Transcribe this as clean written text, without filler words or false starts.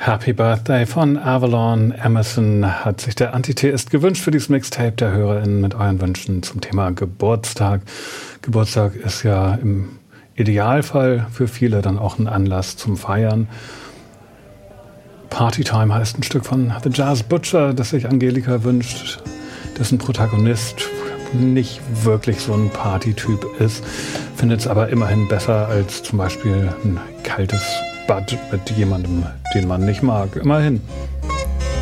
Happy Birthday von Avalon. Emerson hat sich der Antitheist gewünscht für dieses Mixtape der HörerInnen mit euren Wünschen zum Thema Geburtstag. Geburtstag ist ja im Idealfall für viele dann auch ein Anlass zum Feiern. Partytime heißt ein Stück von The Jazz Butcher, das sich Angelika wünscht, dessen Protagonist nicht wirklich so ein Partytyp ist, findet es aber immerhin besser als zum Beispiel ein kaltes Bad mit jemandem, den man nicht mag. Immerhin.